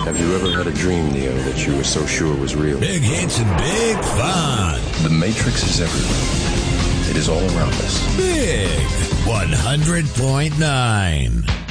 Have you ever had a dream, Neo, that you were so sure was real? Big hits and big fun. The Matrix is everywhere. It is all around us. Big 100.9.